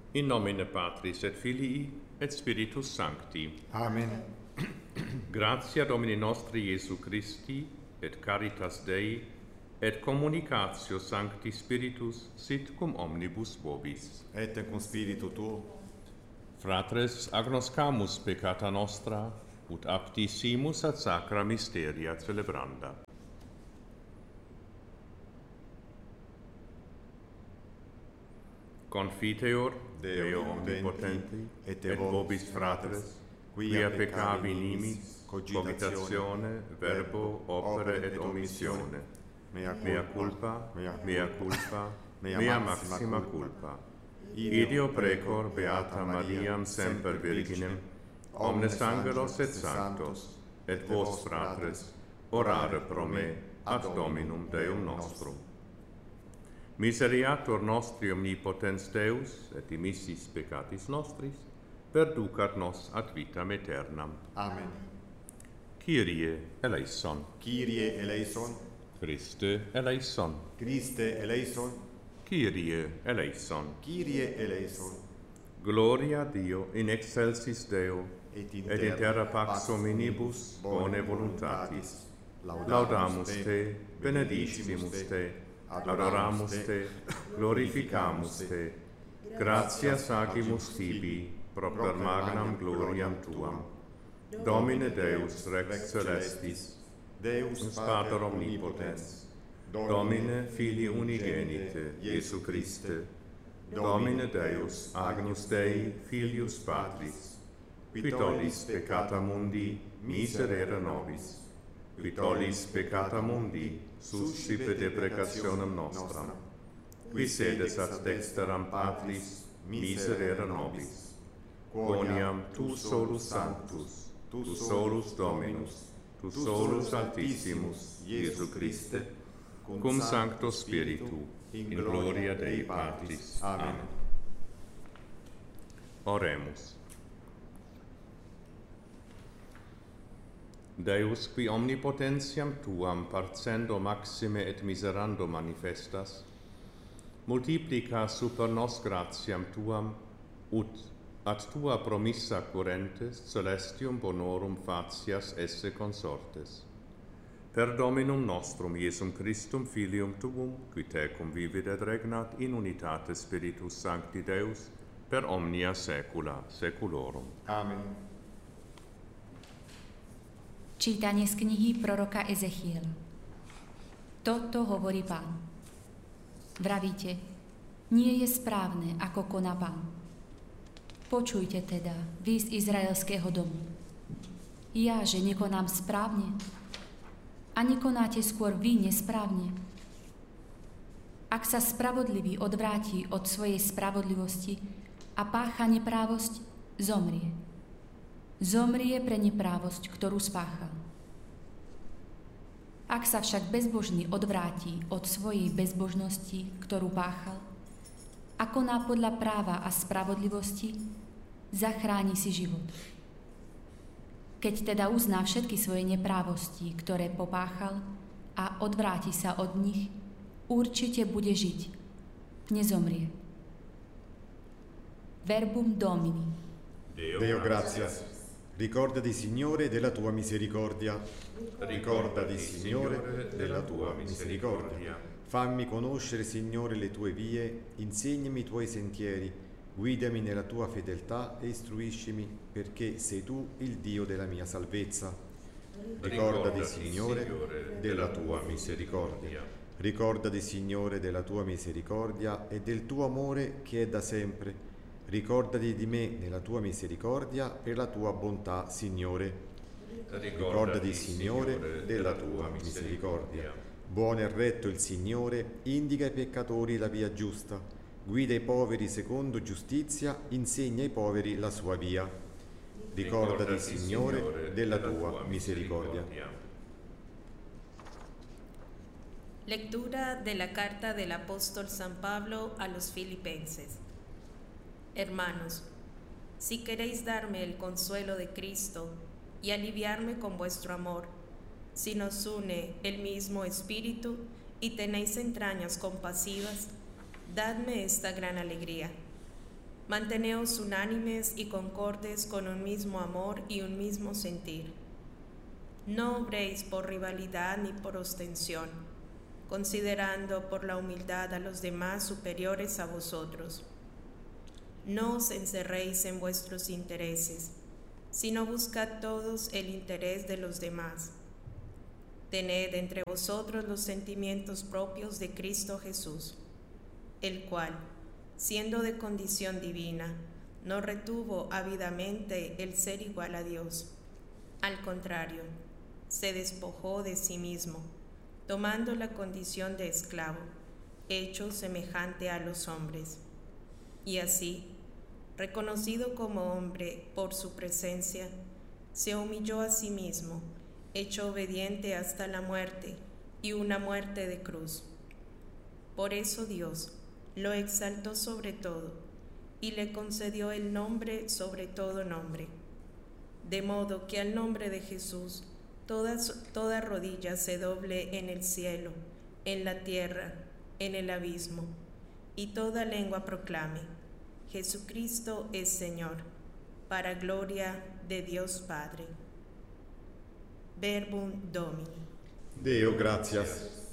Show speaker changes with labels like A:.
A: In nomine Patris et Filii et Spiritus Sancti.
B: Amen.
A: Gratia Domini nostri Iesu Christi et caritas Dei et communicatio Sancti Spiritus sit cum omnibus vobis.
B: Et cum spiritu tuo.
A: Fratres, agnoscamus peccata nostra, ut apti simus ad sacra mysteria celebranda. Confiteor Deo omnipotenti et vobis fratres, quia peccavi nimis, cogitatione, verbo, opere et omissione. Mea culpa, mea maxima culpa. Ideo precor beata Mariam semper Virginem, omnes angelos et sanctos, et vos fratres, orare pro me ad Dominum Deum nostrum. Miseriatur nostri omnipotens Deus, et dimissis peccatis nostris, perducat nos ad vitam aeternam.
B: Amen.
A: Kyrie eleison.
B: Kyrie eleison.
A: Christe eleison.
B: Christe eleison.
A: Kyrie eleison.
B: Kyrie eleison.
A: Gloria a Dio in excelsis Deo,
B: Et in
A: terra pax hominibus bone voluntatis. Laudamus te, benedicimus te, adoramus te, glorificamus te. Gratias agimus tibi, propter magnam gloriam tuam. Domine Deus Rex Celestis,
B: Deus
A: Pater omnipotens, Domine Filii unigenite, Iesu Christe, Domine Deus Agnus Dei Filius Patris, qui tollis peccata mundi, miserere nobis, qui tollis peccata mundi, suscipe deprecationem nostram, qui sedes ad dexteram Patris, miserere nobis, quoniam tu solus sanctus, tu solus Dominus, tu solus Altissimus, Iesu Christe, cum Sancto Spiritu, in gloria Dei Patris. Amen. Oremus. Deus, qui omnipotentiam Tuam parcendo maxime et miserando manifestas, multiplica super nos gratiam Tuam, ut ad Tua promissa currentes celestium bonorum facias esse consortes. Per Dominum nostrum Iesum Christum Filium Tuum, qui tecum vivit et regnat in unitate Spiritus Sancti Deus, per omnia saecula saeculorum.
B: Amen.
C: Čítanie z knihy proroka Ezechiela. Toto hovorí Pán. Vravíte, nie je správne, ako koná Pán. Počujte teda, vy z izraelského domu. Ja, že nekonám správne? A nekonáte skôr vy nesprávne? Ak sa spravodlivý odvráti od svojej spravodlivosti a pácha neprávosť, zomrie. Zomrie pre neprávosť, ktorú spáchal. Ak sa však bezbožný odvráti od svojej bezbožnosti, ktorú páchal, a koná podľa práva a spravodlivosti, zachráni si život. Keď teda uzná všetky svoje neprávosti, ktoré popáchal, a odvráti sa od nich, určite bude žiť. Nezomrie. Verbum Domini.
B: Deo gratias. Ricordati, Signore, della tua misericordia. Ricordati, Signore, della tua misericordia. Fammi conoscere, Signore, le tue vie, insegnami i tuoi sentieri, guidami nella tua fedeltà e istruiscimi, perché sei tu il Dio della mia salvezza. Ricordati, Signore, della tua misericordia. Ricordati, Signore, della tua misericordia e del tuo amore che è da sempre. Ricordati di me nella tua misericordia per la tua bontà, Signore. Ricordati, Signore, della tua misericordia. Buono e retto il Signore, indica ai peccatori la via giusta, guida i poveri secondo giustizia, insegna ai poveri la sua via. Ricordati, Signore, della tua misericordia.
D: Lectura de la carta del apóstol San Pablo a los Filipenses. Hermanos, si queréis darme el consuelo de Cristo y aliviarme con vuestro amor, si nos une el mismo espíritu y tenéis entrañas compasivas, dadme esta gran alegría. Manteneos unánimes y concordes con un mismo amor y un mismo sentir. No obréis por rivalidad ni por ostensión, considerando por la humildad a los demás superiores a vosotros. No os encerréis en vuestros intereses, sino buscad todos el interés de los demás. Tened entre vosotros los sentimientos propios de Cristo Jesús, el cual, siendo de condición divina, no retuvo ávidamente el ser igual a Dios. Al contrario, se despojó de sí mismo, tomando la condición de esclavo, hecho semejante a los hombres. Y así, reconocido como hombre por su presencia, se humilló a sí mismo, hecho obediente hasta la muerte, y una muerte de cruz. Por eso Dios lo exaltó sobre todo, y le concedió el nombre sobre todo nombre, de modo que al nombre de Jesús toda rodilla se doble en el cielo, en la tierra, en el abismo, y toda lengua proclame: Jesucristo es Señor, para gloria de Dios Padre. Verbum Domini.
B: Deo gratias.